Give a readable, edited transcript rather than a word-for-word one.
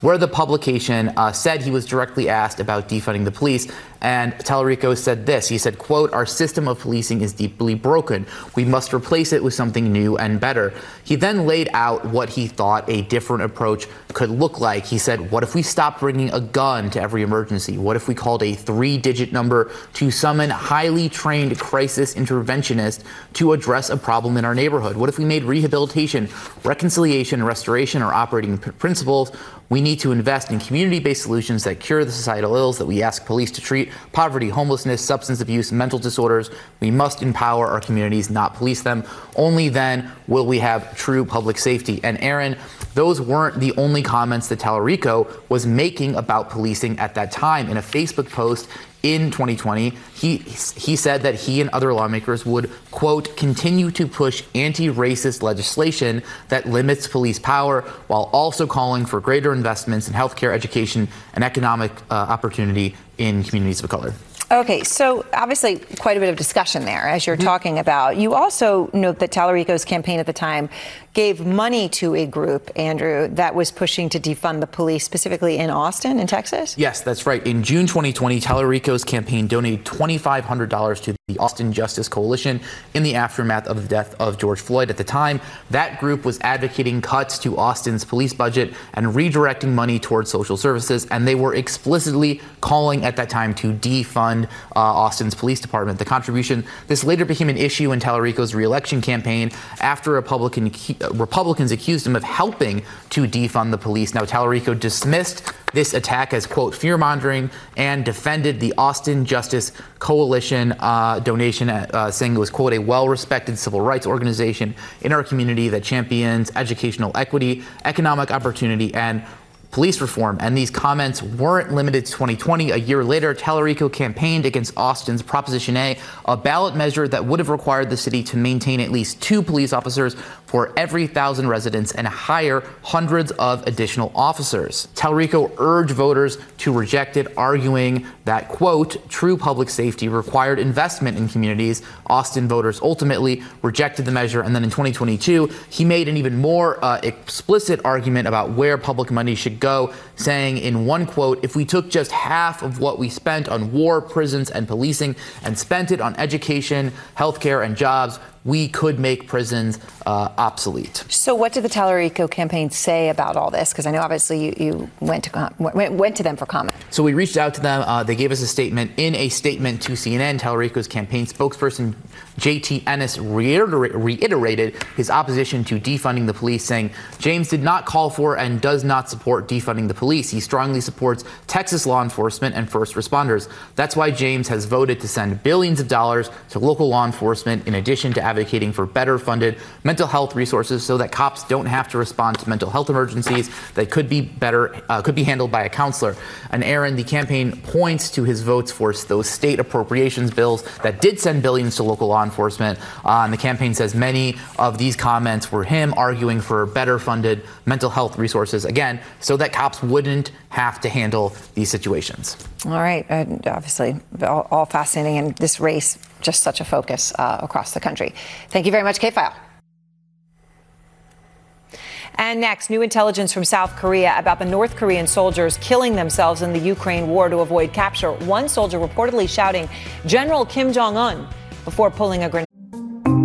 where the publication said he was directly asked about defunding the police. And Tallarico said this. He said, quote, "Our system of policing is deeply broken. We must replace it with something new and better." He then laid out what he thought a different approach could look like. He said, what if we stopped bringing a gun to every emergency? What if we called a 3-digit number to summon highly trained crisis interventionists to address a problem in our neighborhood? What if we made rehabilitation, reconciliation, and restoration our operating principles? We need to invest in community-based solutions that cure the societal ills that we ask police to treat: poverty, homelessness, substance abuse, mental disorders. We must empower our communities, not police them. Only then will we have true public safety. And Aaron, those weren't the only comments that Tallarico was making about policing at that time. In a Facebook post in 2020, he said that he and other lawmakers would, quote, "continue to push anti-racist legislation that limits police power," while also calling for greater investments in healthcare, education, and economic opportunity in communities of color. Okay, so obviously quite a bit of discussion there as you're talking about. You also note that Tallarico's campaign at the time gave money to a group, Andrew, that was pushing to defund the police, specifically in Austin, in Texas? Yes, that's right. In June 2020, Tallarico's campaign donated $2,500 to the Austin Justice Coalition in the aftermath of the death of George Floyd. At the time, that group was advocating cuts to Austin's police budget and redirecting money towards social services, and they were explicitly calling at that time to defund Austin's police department. The contribution, this later became an issue in Tallarico's reelection campaign after Republicans accused him of helping to defund the police. Now, Tallarico dismissed this attack as, quote, fear-mongering, and defended the Austin Justice Coalition donation, saying it was, quote, a well-respected civil rights organization in our community that champions educational equity, economic opportunity, and police reform. And these comments weren't limited to 2020. A year later, Tallarico campaigned against Austin's Proposition A ballot measure that would have required the city to maintain at least 2 police officers for every 1,000 residents and hire hundreds of additional officers. Tallarico urged voters to reject it, arguing that, quote, true public safety required investment in communities. Austin voters ultimately rejected the measure. And then in 2022, he made an even more explicit argument about where public money should go, saying in one quote, "If we took just half of what we spent on war, prisons, and policing and spent it on education, healthcare, and jobs, we could make prisons obsolete." So what did the Tallarico campaign say about all this? Because I know obviously you went to them for comment. So we reached out to them. They gave us a statement. In a statement to CNN, Tallarico's campaign spokesperson J.T. Ennis reiterated his opposition to defunding the police, saying James did not call for and does not support defunding the police. He strongly supports Texas law enforcement and first responders. That's why James has voted to send billions of dollars to local law enforcement, in addition to advocating for better funded mental health resources so that cops don't have to respond to mental health emergencies that could be handled by a counselor. And Aaron, the campaign points to his votes for those state appropriations bills that did send billions to local law enforcement. And the campaign says many of these comments were him arguing for better funded mental health resources, again, so that cops wouldn't have to handle these situations. All right. Obviously, all fascinating. And this race, just such a focus across the country. Thank you very much, K-File. And next, new intelligence from South Korea about the North Korean soldiers killing themselves in the Ukraine war to avoid capture. One soldier reportedly shouting, "General Kim Jong-un," before pulling a grenade.